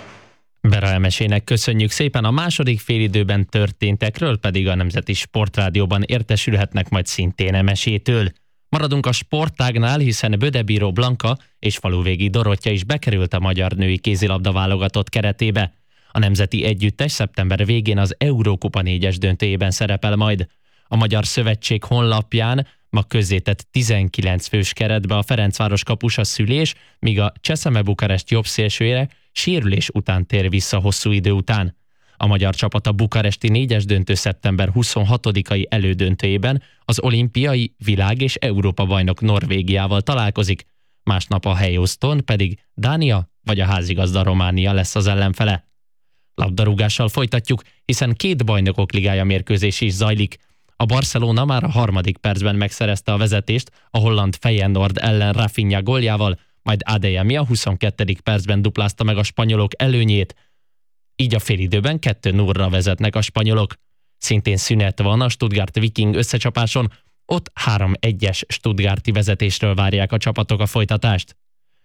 Bera Emesének köszönjük szépen, a második félidőben történtekről pedig a Nemzeti Sportrádióban értesülhetnek majd szintén Emesétől. Maradunk a sportágnál, hiszen Bödebíró Blanka és Faluvégi Dorottya is bekerült a magyar női kézilabda válogatott keretébe. A nemzeti együttes szeptember végén az Eurókupa 4-es döntőjében szerepel majd. A Magyar Szövetség honlapján ma közzétett 19 fős keretbe a Ferencváros kapusa Szülés, míg a Cseszeme Bukarest jobbszélsőjére sérülés után tér vissza hosszú idő után. A magyar csapat a bukaresti 4-es döntő szeptember 26-ai elődöntőjében az olimpiai, világ- és Európa-bajnok Norvégiával találkozik, másnap a helyosztón pedig Dánia vagy a házigazda Románia lesz az ellenfele. Labdarúgással folytatjuk, hiszen 2 Bajnokok Ligája mérkőzés is zajlik. A Barcelona már a 3. percben megszerezte a vezetést a holland Feyenoord ellen Rafinha góljával, majd Adeyemi a 22. percben duplázta meg a spanyolok előnyét. Így a félidőben 2-0-ra vezetnek a spanyolok. Szintén szünet van a Stuttgart Viking összecsapáson, ott 3-1-es stuttgarti vezetésről várják a csapatok a folytatást.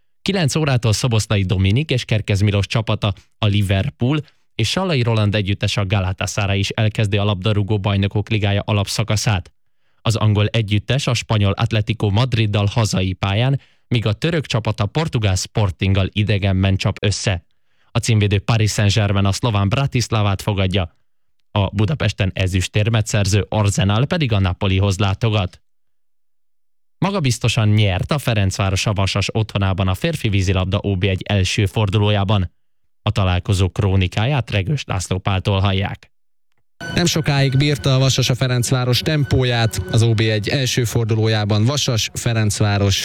9 órától Szoboszlai Dominik és Kerkez Milos csapata a Liverpool és Sallai Roland együttes a Galatasaray is elkezdi a labdarúgó Bajnokok Ligája alapszakaszát. Az angol együttes a spanyol Atlético Madriddal hazai pályán míg a török csapat a portugál Sportinggal idegenben csap össze. A címvédő Paris Saint-Germain a szlován Bratislavát fogadja, a Budapesten ezüstérmet szerző Arsenal pedig a Napolihoz látogat. Magabiztosan nyert a Ferencváros a Vasas otthonában a férfi vízilabda OB1 első fordulójában. A találkozó krónikáját Regős László Páltól hallják. Nem sokáig bírta a Vasas a Ferencváros tempóját, az OB1 első fordulójában Vasas-Ferencváros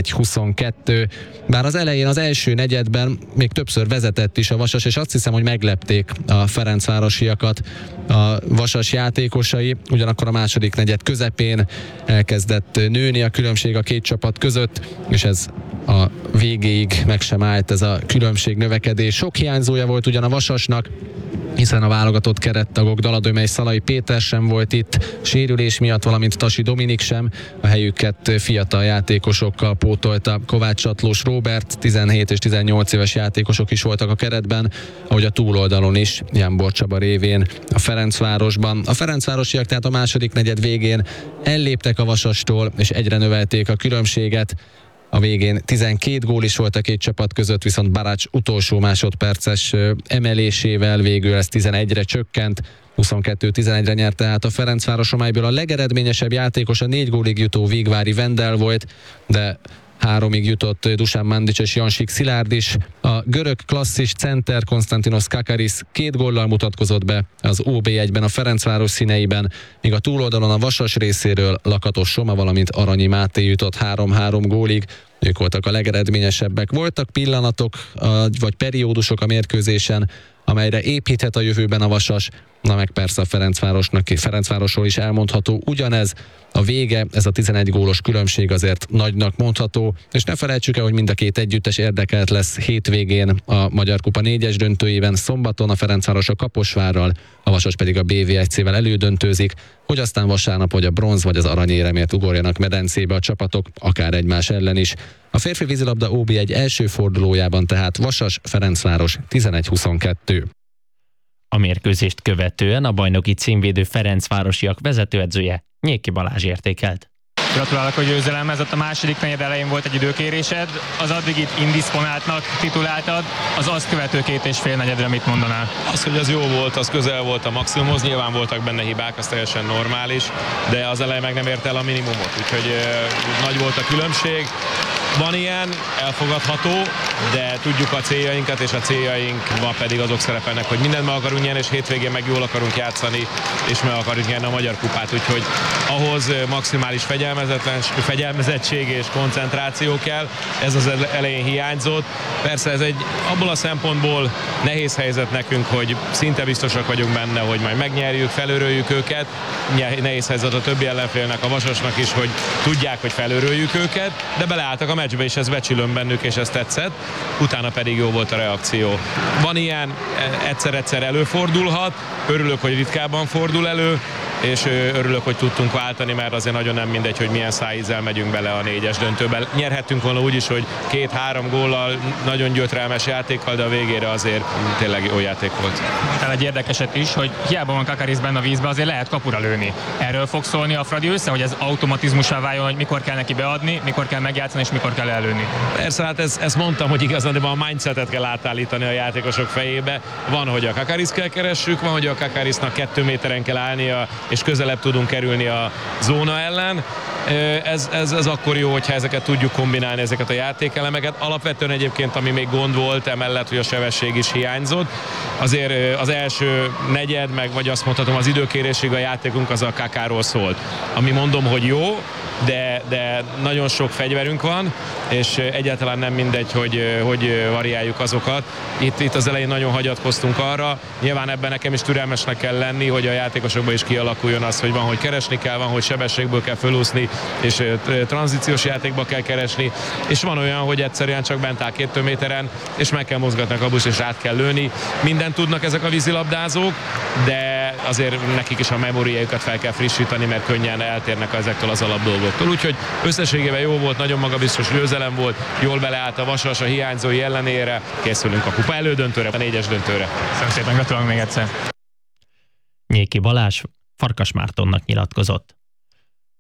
11-22, bár az elején az első negyedben még többször vezetett is a Vasas, és azt hiszem, hogy meglepték a ferencvárosiakat a Vasas játékosai, ugyanakkor a második negyed közepén elkezdett nőni a különbség a két csapat között, és ez a végéig meg sem állt, ez a különbség növekedés. Sok hiányzója volt ugyan a Vasasnak, hiszen a válogatott kerettagok Daladöme és Szalai Péter sem volt itt, sérülés miatt, valamint Tasi Dominik sem. A helyüket fiatal játékosokkal pótolta Kovács Csatlós Róbert, 17 és 18 éves játékosok is voltak a keretben, ahogy a túloldalon is, Jánbor Csaba révén a Ferencvárosban. A ferencvárosiak tehát a második negyed végén elléptek a Vasastól, és egyre növelték a különbséget. A végén 12 gól is volt a két csapat között, viszont Barács utolsó másodperces emelésével végül ez 11-re csökkent. 22-11-re nyerte át a Ferencváros, amelyből a legeredményesebb játékos a 4 gólig jutó Vigvári Vendel volt, de 3-ig jutott Dusan Mandic és Jansik Szilárd is. A görög klasszis center Konstantinos Kakaris 2 góllal mutatkozott be az OB1-ben a Ferencváros színeiben, míg a túloldalon a Vasas részéről Lakatos Soma, valamint Aranyi Máté jutott 3-3 gólig. Ők voltak a legeredményesebbek. Voltak pillanatok vagy periódusok a mérkőzésen, amelyre építhet a jövőben a Vasas, na meg persze a Ferencvárosról is elmondható ugyanez. A vége, ez a 11 gólos különbség azért nagynak mondható, és ne felejtsük el, hogy mind a két együttes érdekelt lesz hétvégén a Magyar Kupa 4-es döntőjében, szombaton a Ferencváros a Kaposvárral, a Vasas pedig a BV1C-vel elődöntőzik, hogy aztán vasárnap vagy a bronz vagy az aranyéremért ugorjanak medencébe a csapatok, akár egymás ellen is. A férfi vízilabda OB1 első fordulójában tehát Vasas-Ferencváros 11-22. A mérkőzést követően a bajnoki címvédő Ferencvárosiak vezetőedzője Nyéki Balázs értékelt. Gratulálok a győzelemhez, ott a második negyed elején volt egy időkérésed, az addig itt indisponáltnak tituláltad, az azt követő 2,5 negyedre mit mondanál? Az, hogy az jó volt, az közel volt a maximumhoz, nyilván voltak benne hibák, az teljesen normális, de az elej meg nem ért el a minimumot, úgyhogy nagy volt a különbség. Van ilyen, elfogadható, de tudjuk a céljainkat, és a céljainkban pedig azok szerepelnek, hogy mindent meg akarunk nyerni, és hétvégén meg jól akarunk játszani, és meg akarjuk nyerni a Magyar Kupát, úgyhogy ahhoz maximális fegyelmezettség és koncentráció kell, ez az elején hiányzott. Persze ez egy abból a szempontból nehéz helyzet nekünk, hogy szinte biztosak vagyunk benne, hogy majd megnyerjük, felőröljük őket. Nehéz helyzet a többi ellenfélnek, a Vasasnak is, hogy tudják, hogy felőröljük őket, de beleálltak a meccsbe, és ez becsülöm bennük, és ez tetszett. Utána pedig jó volt a reakció. Van ilyen, egyszer-egyszer előfordulhat, örülök, hogy ritkábban fordul elő, és örülök, hogy tudtunk váltani, mert azért nagyon nem mindegy, hogy milyen szájízzel megyünk bele a 4-es döntőbe. Nyerhettünk volna úgy is, hogy 2-3 góllal, nagyon gyötrelmes játékkal, de a végére azért tényleg jó játék volt. Tehát egy érdekeset is, hogy hiába van Kakaris benne a vízbe, azért lehet kapura lőni. Erről fog szólni a Fradi össze, hogy ez automatizmussá váljon, hogy mikor kell neki beadni, mikor kell megjátszani, és mikor kell előni. Persze, hát ezt mondtam, hogy igazán a mindsetet kell átállítani a játékosok fejébe. Van, hogy a Kakaris kell keressük, van, hogy a Kakarisnak 2 méteren kell állnia, és közelebb tudunk kerülni a zóna ellen. Ez akkor jó, hogyha ezeket tudjuk kombinálni, ezeket a játékelemeket. Alapvetően egyébként, ami még gond volt, emellett, hogy a sebesség is hiányzott. Azért az első negyed, meg vagy azt mondhatom, az időkérésig a játékunk az a Kakáról szólt. Ami mondom, hogy jó, de nagyon sok fegyverünk van, és egyáltalán nem mindegy, hogy variáljuk azokat. Itt az elején nagyon hagyatkoztunk arra. Nyilván ebben nekem is türelmesnek kell lenni, hogy a játékosokban is kialakuljon az, hogy van, hogy keresni kell, van, hogy sebességből kell fölúszni, és tranzíciós játékba kell keresni, és van olyan, hogy egyszerűen csak bent áll 2 méteren, és meg kell mozgatni a kabust, és át kell lőni. Mindent tudnak ezek a vízilabdázók, de azért nekik is a memóriájukat fel kell frissíteni, mert könnyen eltérnek ezektől az alapdolgoktól. Úgyhogy összességében jó volt, nagyon magabiztos győzelem volt, jól beleállt a Vasas a hiányzói ellenére, készülünk a kupa elődöntőre, a 4-es döntőre. Köszönöm szépen, gratulálok még egyszer. Nyéki Balázs Farkas Mártonnak nyilatkozott.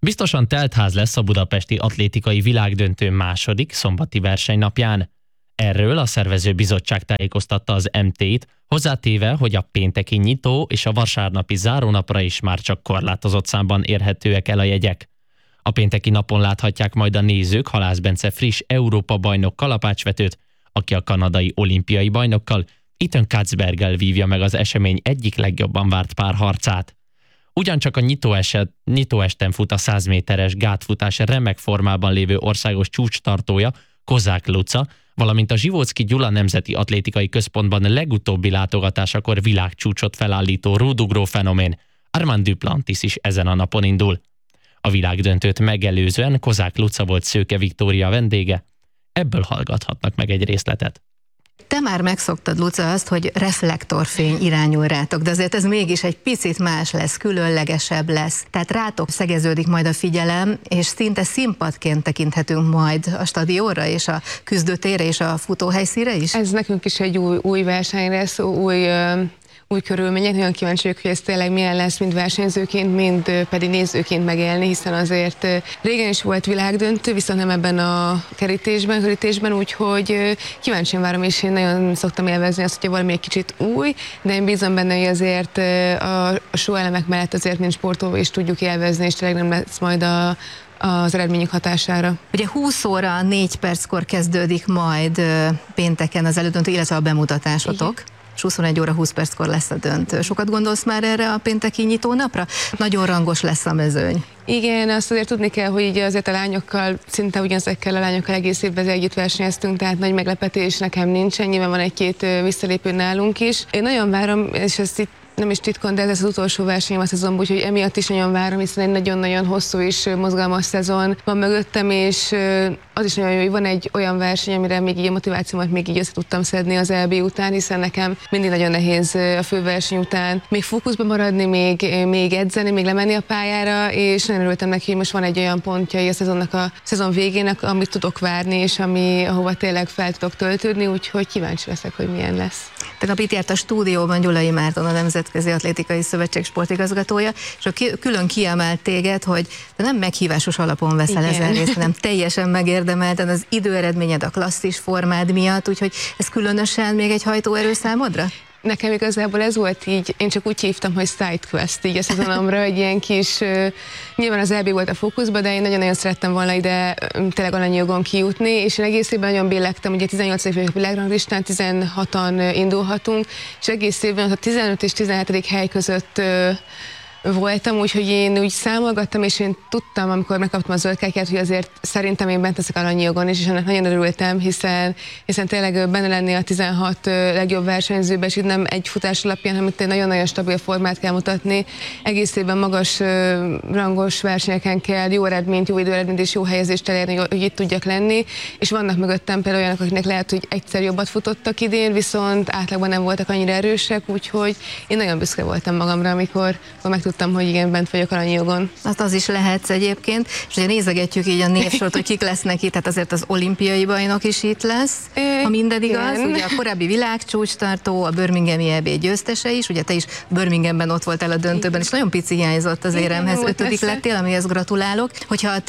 Biztosan teltház lesz a budapesti atlétikai világdöntő második szombati versenynapján. Erről a szervezőbizottság tájékoztatta az MT-t, hozzátéve, hogy a pénteki nyitó és a vasárnapi zárónapra is már csak korlátozott számban érhetőek el a jegyek. A pénteki napon láthatják majd a nézők Halász Bence friss Európa-bajnok kalapácsvetőt, aki a kanadai olimpiai bajnokkal, Ethan Katzberggel vívja meg az esemény egyik legjobban várt párharcát. Ugyancsak a nyitó esten fut a 100 méteres gátfutás remek formában lévő országos csúcstartója, Kozák Luca, valamint a Zsivóczky Gyula Nemzeti Atlétikai Központban legutóbbi látogatásakor világcsúcsot felállító rúdugró fenomén, Armand Duplantis is ezen a napon indul. A világdöntőt megelőzően Kozák Luca volt Szőke Viktória vendége. Ebből hallgathatnak meg egy részletet. Te már megszoktad, Luca, azt, hogy reflektorfény irányul rátok, de azért ez mégis egy picit más lesz, különlegesebb lesz. Tehát rátok szegeződik majd a figyelem, és szinte színpadként tekinthetünk majd a stadionra és a küzdőtérre és a futóhelyszínre is? Ez nekünk is egy új verseny lesz, új körülmények. Nagyon kíváncsi vagyok, hogy ez tényleg milyen lesz, mind versenyzőként, mind pedig nézőként megélni, hiszen azért régen is volt világdöntő, viszont nem ebben a kerítésben, úgyhogy kíváncsian várom, és én nagyon szoktam élvezni azt, hogyha valami egy kicsit új, de én bízom benne, hogy azért a show elemek mellett azért, mint sportoló is tudjuk élvezni, és tényleg nem lesz majd az eredményük hatására. Ugye 20 óra 4 perckor kezdődik majd pénteken az elődöntő, illetve a bemutatásotok. Igen. És 21 óra 20 perckor lesz a döntő. Sokat gondolsz már erre a pénteki nyitónapra? Nagyon rangos lesz a mezőny. Igen, azt azért tudni kell, hogy így azért a lányokkal, szinte ugyanezekkel a lányokkal egész évben együtt versenyeztünk, tehát nagy meglepetés nekem nincsen, nyilván van egy-két visszalépő nálunk is. Én nagyon várom, és ezt itt nem is titkon, de ez az utolsó versenyem a szezonban, úgyhogy emiatt is nagyon várom, hiszen egy nagyon-nagyon hosszú és mozgalmas szezon van mögöttem, és az is nagyon jó, hogy van egy olyan verseny, amire még így a motivációmat még így össze tudtam szedni az EB után, hiszen nekem mindig nagyon nehéz a főverseny után még fókuszban maradni, még edzeni, még lemenni a pályára, és nagyon örültem neki, hogy most van egy olyan pontja a szezonnak, a szezon végének, amit tudok várni, és ahova tényleg fel tudok töltődni, úgyhogy kíváncsi leszek, hogy milyen lesz. Tegnap itt járt a stúdióban Gyulai Márton, a Nemzetközi Atlétikai Szövetség sportigazgatója, és külön kiemelt téged, hogy te nem meghívásos alapon veszel ezen részt, hanem teljesen megérdemelten az időeredményed, a klasszis formád miatt, úgyhogy ez különösen még egy hajtóerő számodra? Nekem igazából ez volt így, én csak úgy hívtam, hogy sidequest így a szezonomra, egy ilyen kis, nyilván az EB volt a fókuszban, de én nagyon-nagyon szerettem volna ide tényleg alanyijogon kijutni, és én egész évben nagyon billegtem, ugye 18 év világranglistán, 16-an indulhatunk, és egész évben a 15 és 17. hely között voltam, úgyhogy én úgy számolgattam, és én tudtam, amikor megkaptam a zöld kártyát, hogy azért szerintem én bent leszek alanyijogon is, és ennek nagyon örültem, hiszen tényleg benne lenni a 16 legjobb versenyzőben, és itt nem egy futás alapján, hanem itt egy nagyon-nagyon stabil formát kell mutatni. Egész évben magas rangos versenyeken kell jó eredményt, jó időeredményt és jó helyezést elérni, hogy itt tudjak lenni, és vannak mögöttem például olyanok, akiknek lehet, hogy egyszer jobbat futottak idén, viszont átlagban nem voltak annyira erősek, úgyhogy én nagyon büszke voltam magamra, amikor megtudtam, hogy igen, bent vagyok alanyijogon. Az is lehetsz egyébként, és ugye nézegetjük így a névsort, hogy kik lesznek itt, tehát azért az olimpiai bajnok is itt lesz, ha minden igaz. Ugye a korábbi világcsúcstartó, a Birminghami EB győztese is, ugye te is Birminghamben ott voltál a döntőben, és nagyon pici hiányzott az éremhez, 5. lettél, amihez gratulálok. Hogyha a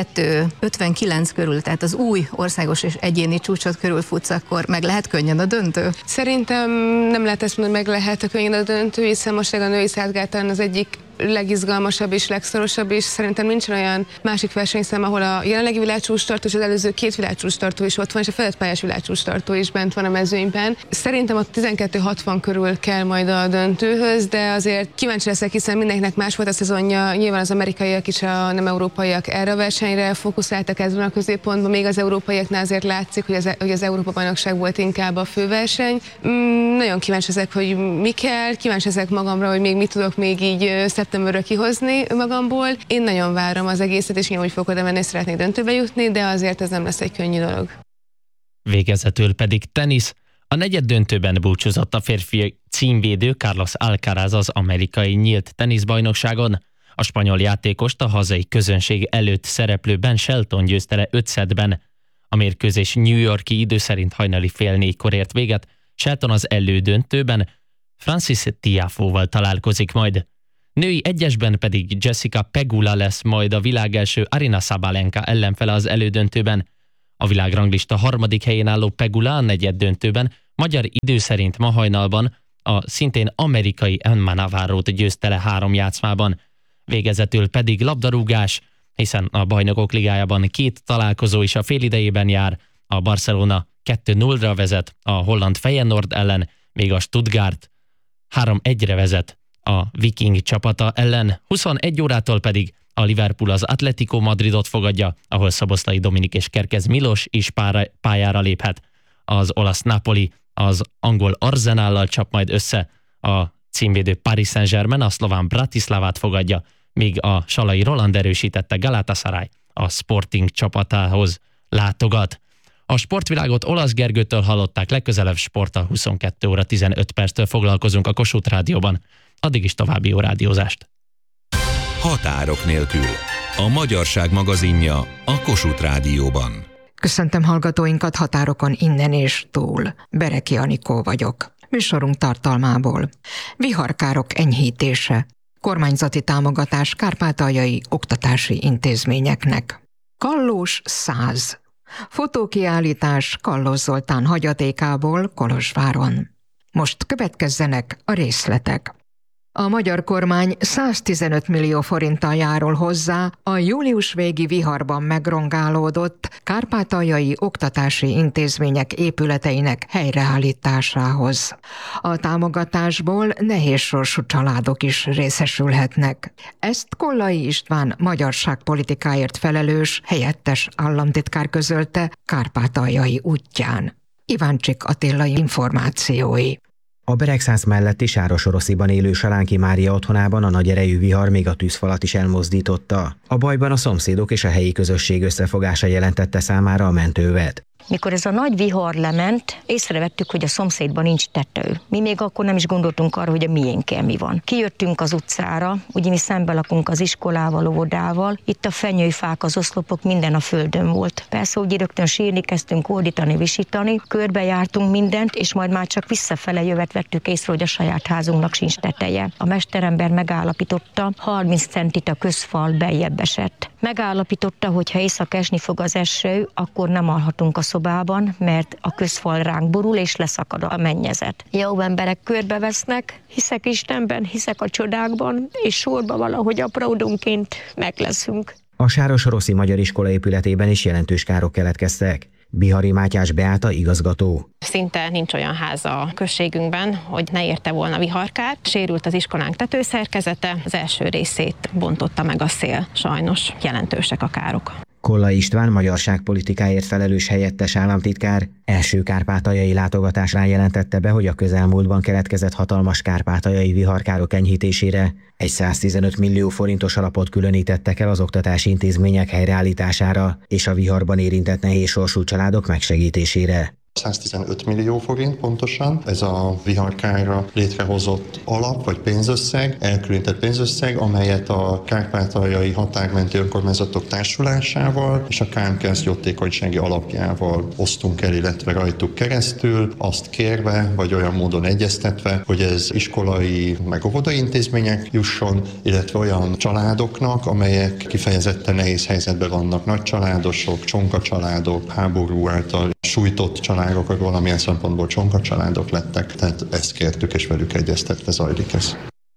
12:59 körül, tehát az új országos és egyéni csúcsot körül futsz, akkor meg lehet könnyen a döntő? Szerintem nem lehet ezt mondani, meg lehet a könnyen a döntő, hiszen most a női szátgáltalán az egyik legizgalmasabb és legszorosabb, és szerintem nincs olyan másik versenyszám, ahol a jelenlegi világcsúcstartó és az előző 2 világcsúcstartó is ott van, és a fedettpályás világcsúcstartó is bent van a mezőnyben. Szerintem a 12:60 körül kell majd a döntőhöz, de azért kíváncsi leszek, hiszen mindenkinek más volt a szezonja, nyilván az amerikaiak is, a nem európaiak erre a versenyre fókuszáltak ezen a középpontban, még az európaiaknál azért látszik, hogy az Európa-bajnokság volt inkább a főverseny. Nagyon kíváncsi leszek, hogy mi kell, kíváncsi leszek magamra, hogy még mit tudok még így szeptemberre kihozni magamból. Én nagyon várom az egészet, és én úgy fogok oda menni, szeretnék döntőbe jutni, de azért ez nem lesz egy könnyű dolog. Végezetül pedig tenisz. A negyeddöntőben búcsúzott a férfi címvédő Carlos Alcaraz az amerikai nyílt teniszbajnokságon. A spanyol játékost a hazai közönség előtt szereplő Ben Shelton győzte le 5 szettben. A mérkőzés New York-i idő szerint hajnali 3:30 ért véget. Shelton az elődöntőben Francis Tiafoe-val találkozik majd. Női egyesben pedig Jessica Pegula lesz majd a világ első Aryna Sabalenka ellenfele az elődöntőben. A világranglista harmadik helyén álló Pegula a negyeddöntőben magyar idő szerint ma hajnalban a szintén amerikai Emma Navarrót győzte le 3 játszmában. Végezetül pedig labdarúgás, hiszen a Bajnokok Ligájában 2 találkozó is a félidejében jár. A Barcelona 2-0-ra vezet a holland Feyenoord ellen, még a Stuttgart 3-1-re vezet a Viking csapata ellen. 21 órától pedig a Liverpool az Atletico Madridot fogadja, ahol Szoboszlai Dominik és Kerkez Milos is pályára léphet. Az olasz Napoli az angol Arsenállal csap majd össze, a címvédő Paris Saint-Germain a szlován Bratislavát fogadja, míg a salai Roland erősítette Galatasaray a Sporting csapatához látogat. A sportvilágot Olasz Gergőtől hallották, legközelebb sporttal 22 óra 15 perctől foglalkozunk a Kossuth Rádióban. Addig is további jó rádiózást. Határok nélkül. A magyarság magazinja a Kossuth Rádióban. Köszöntöm hallgatóinkat határokon innen és túl. Bereki Anikó vagyok. Műsorunk tartalmából. Viharkárok enyhítése. Kormányzati támogatás kárpátaljai oktatási intézményeknek. Kallós 100. Fotókiállítás Kallós Zoltán hagyatékából Kolozsváron. Most következzenek a részletek. A magyar kormány 115 millió forinttal járul hozzá a július végi viharban megrongálódott kárpátaljai oktatási intézmények épületeinek helyreállításához. A támogatásból nehézsorsú családok is részesülhetnek. Ezt Kollai István magyarságpolitikáért felelős helyettes államtitkár közölte Kárpátaljai útján. Iváncsik Attila információi. A Beregszász melletti Sárosorosziban élő Salánki Mária otthonában a nagy erejű vihar még a tűzfalat is elmozdította. A bajban a szomszédok és a helyi közösség összefogása jelentette számára a mentővet. Mikor ez a nagy vihar lement, észrevettük, hogy a szomszédban nincs tető. Mi még akkor nem is gondoltunk arra, hogy a miénken mi van. Kijöttünk az utcára, ugye mi szembe lakunk az iskolával, óvodával, itt a fenyőfák, az oszlopok, minden a földön volt. Persze, hogy rögtön sírni kezdtünk, ordítani, visítani, körbejártunk mindent, és majd már csak visszafele jövet vettük észre, hogy a saját házunknak sincs teteje. A mesterember megállapította, 30 centit a közfal beljebb esett. Megállapította, hogy ha éjszaka esni fog az eső, akkor nem alhatunk a szobában, mert a közfal ránk borul, és leszakad a mennyezet. Jó emberek körbevesznek, hiszek Istenben, hiszek a csodákban, és sorba valahogy apródonként megleszünk. A Sárosoroszi Magyar Iskola épületében is jelentős károk keletkeztek. Bihari Mátyás Beáta igazgató. Szinte nincs olyan ház a községünkben, hogy ne érte volna viharkár. Sérült az iskolánk tetőszerkezete, az első részét bontotta meg a szél. Sajnos jelentősek a károk. Kollai István magyarságpolitikáért felelős helyettes államtitkár első kárpátaljai látogatásán jelentette be, hogy a közelmúltban keletkezett hatalmas kárpátaljai viharkárok enyhítésére egy 115 millió forintos alapot különítettek el az oktatási intézmények helyreállítására és a viharban érintett nehézsorsú családok megsegítésére. 115 millió forint pontosan. Ez a viharkárra létrehozott alap vagy pénzösszeg, elkülönített pénzösszeg, amelyet a Kárpátaljai Határmenti Önkormányzatok Társulásával és a KMKSZ jótékonysági alapjával osztunk el, illetve rajtuk keresztül, azt kérve, vagy olyan módon egyeztetve, hogy ez iskolai meg óvodai intézmények jusson, illetve olyan családoknak, amelyek kifejezetten nehéz helyzetben vannak, nagy családosok, csonka családok, háború által sújtott családok, valamilyen szempontból csonka családok lettek, tehát ezt kértük, és velük egyeztetve zajlik ez.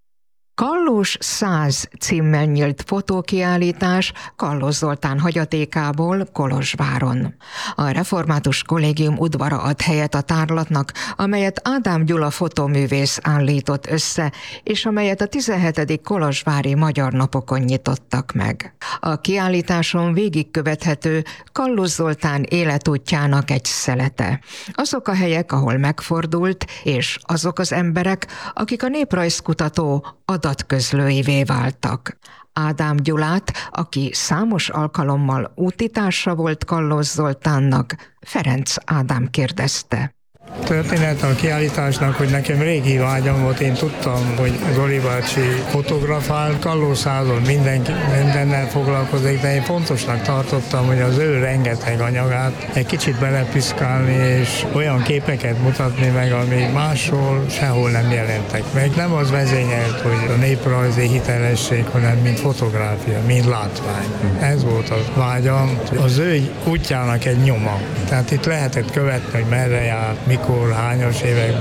Kallós 100 címmel nyílt fotókiállítás Kallós Zoltán hagyatékából Kolozsváron. A Református Kollégium udvara ad helyet a tárlatnak, amelyet Ádám Gyula fotóművész állított össze, és amelyet a 17. Kolozsvári Magyar Napokon nyitottak meg. A kiállításon végigkövethető Kallós Zoltán életútjának egy szelete. Azok a helyek, ahol megfordult, és azok az emberek, akik a néprajzkutató adatközlőivé váltak. Ádám Gyulát, aki számos alkalommal útitársa volt Kallós Zoltánnak, Ferenc Ádám kérdezte. történet a kiállításnak, hogy nekem régi vágyam volt, én tudtam, hogy Zoli bácsi fotografál, Kallós Százon mindennel foglalkozik, de én fontosnak tartottam, hogy az ő rengeteg anyagát egy kicsit belepiszkálni, és olyan képeket mutatni meg, ami máshol sehol nem jelentek meg. Nem az vezényelt, hogy a néprajzi hitelesség, hanem mint fotográfia, mint látvány. Ez volt a vágyam, az ő útjának egy nyoma. Tehát itt lehetett követni, hogy merre jár, mikor, hányas években.